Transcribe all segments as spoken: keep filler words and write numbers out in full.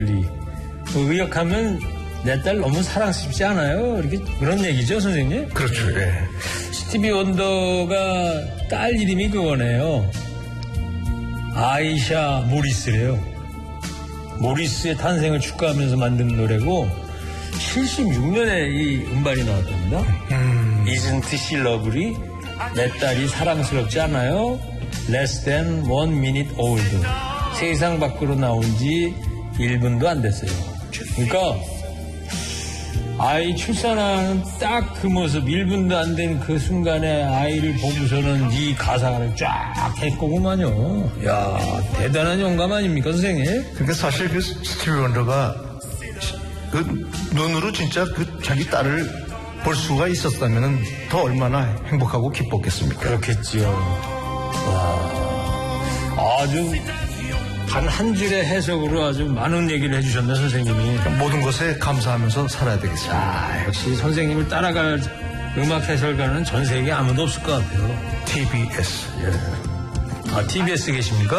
의역하면 내 딸 너무 사랑스럽지 않아요? 이렇게 그런 얘기죠, 선생님? 그렇죠. 예. 스티비 원더가 딸 이름이 그거네요. 아이샤 모리스래요. 모리스의 탄생을 축하하면서 만든 노래고 칠십육 년에 이 음반이 나왔답니다. 음. Isn't she lovely? 내 딸이 사랑스럽지 않아요? Less than one minute old. 세상 밖으로 나온 지 일 분도 안 됐어요. 그러니까 아이 출산하는 딱 그 모습, 일 분도 안 된 그 순간에 아이를 보고서는 이 가사를 쫙 했거구만요. 이야, 대단한 영감 아닙니까, 선생님? 그러니까 사실 그 스티비 원더가 그 눈으로 진짜 그 자기 딸을 볼 수가 있었다면 더 얼마나 행복하고 기뻤겠습니까? 그렇겠지요. 와, 아주 단 한 줄의 해석으로 아주 많은 얘기를 해주셨네, 선생님이. 모든 것에 감사하면서 살아야 되겠습니다. 아, 역시 선생님을 따라갈 음악 해설가는 전 세계에 아무도 없을 것 같아요. 티비에스. 예. 아, 티비에스 계십니까?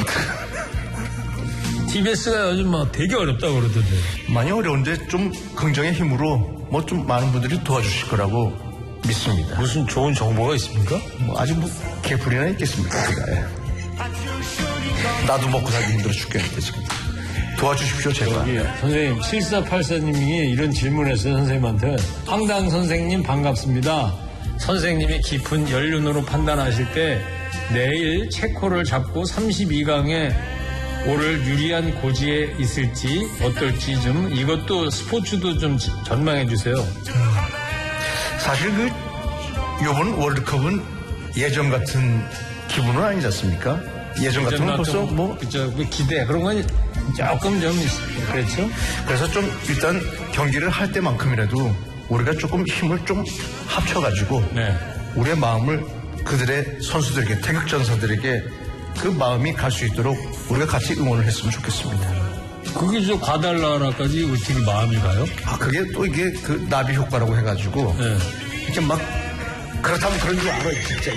티비에스가 요즘 막 되게 어렵다고 그러던데. 많이 어려운데 좀 긍정의 힘으로 뭐 좀 많은 분들이 도와주실 거라고 믿습니다. 무슨 좋은 정보가 있습니까? 뭐 아직 뭐 개풀이나 있겠습니까? 제가. 예. 나도 먹고 살기 힘들어 죽겠는데 지금. 도와주십시오, 제가. 여기, 선생님, 칠사팔사님이 이런 질문했어요, 선생님한테. 황당 선생님 반갑습니다. 선생님이 깊은 연륜으로 판단하실 때 내일 체코를 잡고 삼십이 강에 오를 유리한 고지에 있을지 어떨지 좀 이것도 스포츠도 좀 전망해 주세요. 음, 사실 그 요번 월드컵은 예전 같은 기분은 아니지 않습니까? 예전 같으면 벌써 뭐 그죠, 그 기대 그런 건 조금 좀 그렇죠. 그래서 좀 일단 경기를 할 때만큼이라도 우리가 조금 힘을 좀 합쳐가지고 네. 우리의 마음을 그들의 선수들에게 태극전사들에게 그 마음이 갈 수 있도록 우리가 같이 응원을 했으면 좋겠습니다. 그게 저 과달라나까지 어떻게 마음이 가요? 아 그게 또 이게 그 나비 효과라고 해가지고 네. 이렇게 막 그렇다면 그런 줄 알아요 진짜.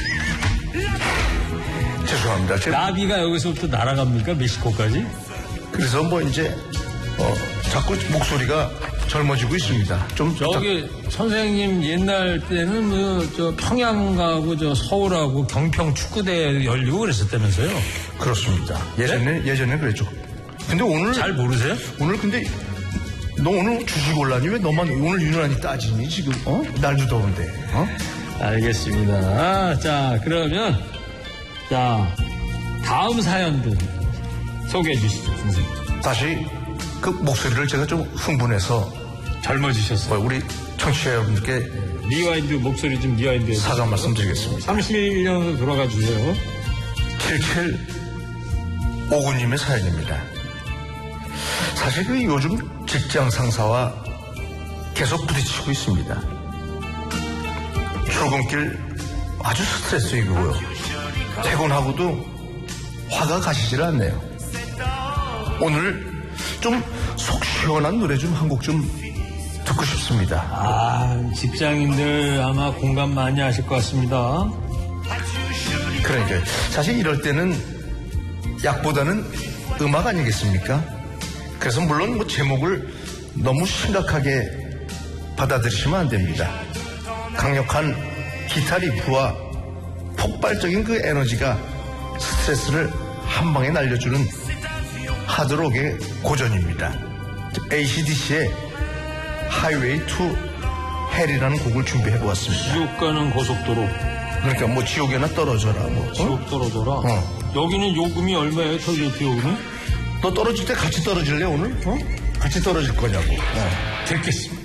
죄송합니다. 나비가 여기서부터 날아갑니까? 멕시코까지? 그래서 뭐 이제 어, 자꾸 목소리가 젊어지고 있습니다. 좀 저기 부탁... 선생님 옛날 때는 뭐 저 평양 가고 저 서울하고 경평 축구대 열리고 그랬었다면서요? 그렇습니다. 예전에 네? 예전에 그랬죠. 근데 오늘 잘 모르세요? 오늘 근데 너 오늘 주식 올라니 왜 너만 오늘 유난히 따지니 지금? 어? 날도 더운데. 어? 알겠습니다. 아, 자 그러면 자 다음 사연들 소개해 주시죠, 선생님. 다시 그 목소리를 제가 좀 흥분해서 젊어지셨어요. 우리 청취자 여러분들께 리와인드 목소리 좀 리와인드 사과 말씀드리겠습니다. 삼십일 년으로 돌아가 주세요. 칠칠오구님의 사연입니다. 사실 그 요즘 직장 상사와 계속 부딪히고 있습니다. 출근길 아주 스트레스이고요. 퇴근하고도 화가 가시질 않네요. 오늘 좀 속 시원한 노래 좀 한 곡 좀 듣고 싶습니다. 아, 직장인들 아마 공감 많이 하실 것 같습니다. 그러니까요. 사실 이럴 때는 약보다는 음악 아니겠습니까? 그래서 물론 뭐 제목을 너무 심각하게 받아들이시면 안 됩니다. 강력한 기타 리프와 폭발적인 그 에너지가 스트레스를 한 방에 날려주는 하드록의 고전입니다. 에이씨디씨의 하이웨이 투 헬이라는 곡을 준비해보았습니다. 지옥 가는 고속도로. 그러니까 뭐 지옥에나 떨어져라. 뭐. 지옥 떨어져라. 어. 여기는 요금이 얼마예요? 톨게이트 요금이? 너 떨어질 때 같이 떨어질래 오늘? 어? 같이 떨어질 거냐고. 어. 듣겠습니다.